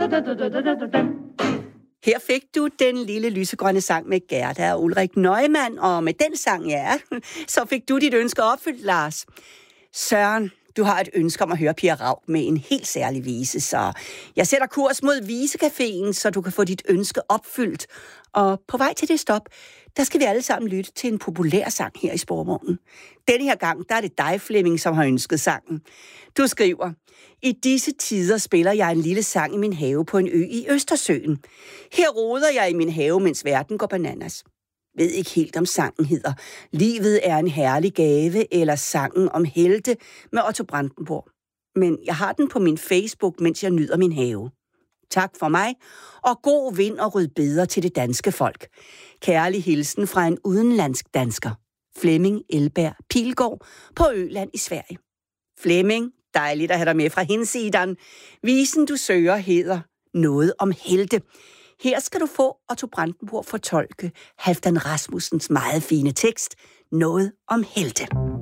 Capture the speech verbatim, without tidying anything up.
Her fik du den lille lysegrønne sang med Gerda og Ulrik Neumann, og med den sang, ja, så fik du dit ønske opfyldt, Lars. Søren, du har et ønske om at høre Pia Raug med en helt særlig vise, så jeg sætter kurs mod Visecaféen, så du kan få dit ønske opfyldt. Og på vej til det stop, der skal vi alle sammen lytte til en populær sang her i Sporvognen. Denne her gang, der er det dig, Flemming, som har ønsket sangen. Du skriver: I disse tider spiller jeg en lille sang i min have på en ø i Østersøen. Her roder jeg i min have, mens verden går bananas. Ved ikke helt, om sangen hedder Livet er en herlig gave, eller Sangen om helte med Otto Brandenburg. Men jeg har den på min Facebook, mens jeg nyder min have. Tak for mig, og god vind og rødbeder til det danske folk. Kærlig hilsen fra en udenlandsk dansker. Flemming Elberg Pilgaard på Øland i Sverige. Flemming, dejligt at have dig med fra hinsidan. Visen, du søger, hedder Noget om helte. Her skal du få Otto Brandenburg fortolke Halfdan Rasmussens meget fine tekst, Noget om helte.